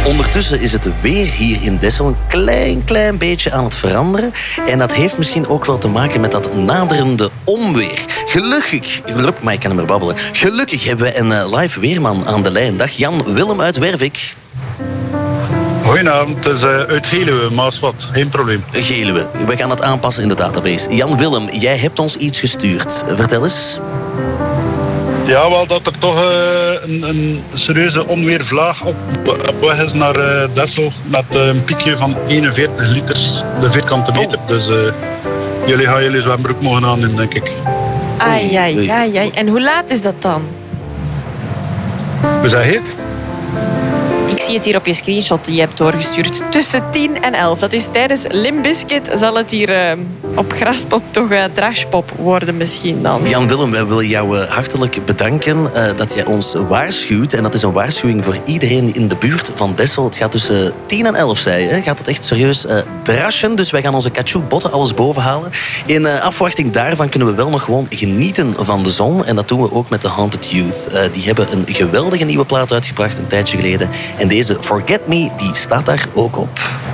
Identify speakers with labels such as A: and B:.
A: Ondertussen is het weer hier in Dessel een klein beetje aan het veranderen. En dat heeft misschien ook wel te maken met dat naderende onweer. Gelukkig, maar ik kan hem er babbelen. Gelukkig hebben we een live weerman aan de lijn. Dag Jan Willem uit Wervik.
B: Goedenavond, het is uit Geluwe, Maasvat, geen probleem.
A: Geluwe, we gaan het aanpassen in de database. Jan Willem, jij hebt ons iets gestuurd. Vertel eens.
B: Ja, wel dat er toch een serieuze onweervlaag op weg is naar Dessel met een piekje van 41 liters de vierkante meter. Dus jullie gaan jullie zwembroek mogen aannemen, denk ik.
C: Ai. En hoe laat is dat dan?
B: We zijn heet.
C: Ik zie het hier op je screenshot die je hebt doorgestuurd. Tussen 10 en 11. Dat is tijdens Limp Bizkit. Zal het hier op Graspop toch Trashpop worden misschien dan?
A: Jan Willem, wij willen jou hartelijk bedanken dat jij ons waarschuwt. En dat is een waarschuwing voor iedereen in de buurt van Dessel. Het gaat tussen 10 en 11, zei je. Gaat het echt serieus draschen. Dus wij gaan onze caoutchouc-botten alles boven halen. In afwachting daarvan kunnen we wel nog gewoon genieten van de zon. En dat doen we ook met de Haunted Youth. Die hebben een geweldige nieuwe plaat uitgebracht een tijdje geleden. En deze Forget Me, die staat daar ook op.